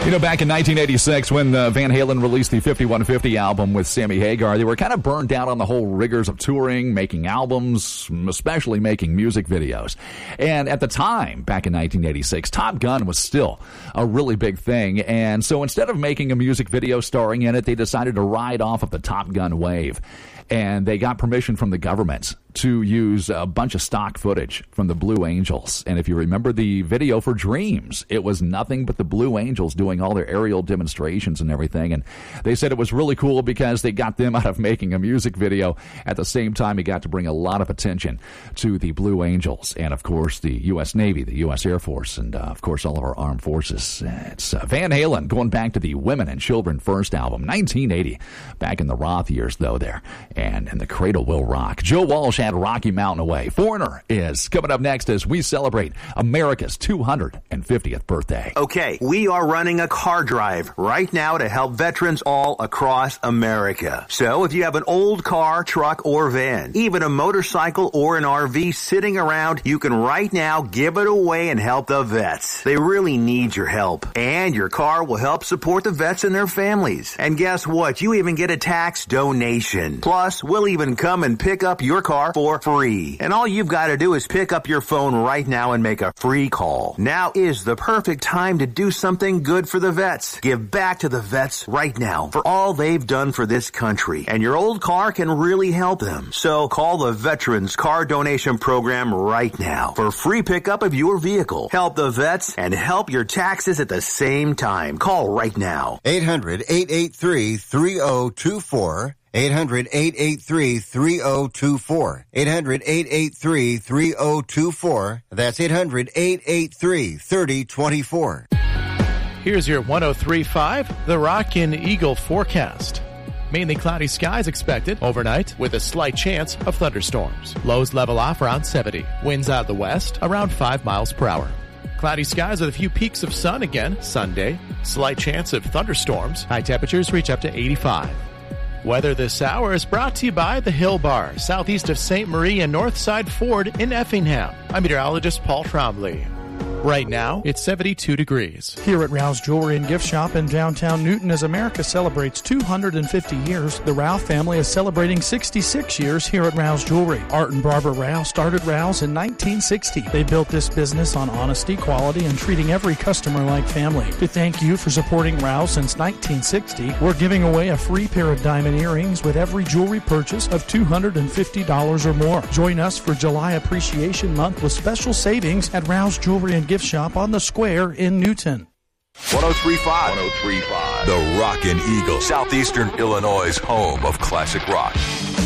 You know, back in 1986 when Van Halen released the 5150 album with Sammy Hagar, they were kind of burned out on the whole rigors of touring, making albums, especially making music videos. And at the time, back in 1986, Top Gun was still a really big thing. And so instead of making a music video starring in it, they decided to ride off of the Top Gun wave. And they got permission from the government to use a bunch of stock footage from the Blue Angels. And if you remember the video for Dreams, it was nothing but the Blue Angels doing all their aerial demonstrations and everything. And they said it was really cool because they got them out of making a music video. At the same time, it got to bring a lot of attention to the Blue Angels and, of course, the U.S. Navy, the U.S. Air Force, and, of course, all of our armed forces. It's Van Halen going back to the Women and Children First album, 1980, back in the Roth years, though, there. And the Cradle Will Rock. Joe Walsh had Rocky Mountain Away. Foreigner is coming up next as we celebrate America's 250th birthday. Okay, we are running a car drive right now to help veterans all across America. So if you have an old car, truck, or van, even a motorcycle or an RV sitting around, you can right now give it away and help the vets. They really need your help. And your car will help support the vets and their families. And guess what? You even get a tax donation. Plus, we'll even come and pick up your car for free. And all you've got to do is pick up your phone right now and make a free call. Now is the perfect time to do something good for the vets. Give back to the vets right now for all they've done for this country. And your old car can really help them. So call the Veterans Car Donation Program right now for free pickup of your vehicle. Help the vets and help your taxes at the same time. Call right now. 800-883-3024. 800-883-3024. 800-883-3024. That's 800-883-3024. Here's your 103.5 The Rockin' Eagle forecast. Mainly cloudy skies expected overnight with a slight chance of thunderstorms. Lows level off around 70. Winds out of the west around 5 miles per hour. Cloudy skies with a few peaks of sun again Sunday. Slight chance of thunderstorms. High temperatures reach up to 85. Weather this hour is brought to you by the Hill Bar, southeast of St. Marie and Northside Ford in Effingham. I'm meteorologist Paul Trombley. Right now, it's 72 degrees. Here at Rouse Jewelry and Gift Shop in downtown Newton, as America celebrates 250 years, the Rouse family is celebrating 66 years here at Rouse Jewelry. Art and Barbara Rouse started Rouse in 1960. They built this business on honesty, quality, and treating every customer like family. To thank you for supporting Rouse since 1960, we're giving away a free pair of diamond earrings with every jewelry purchase of $250 or more. Join us for July Appreciation Month with special savings at Rouse Jewelry and Gift Shop on the Square in Newton. 103.5. The Rockin' Eagle, Southeastern Illinois' home of classic rock.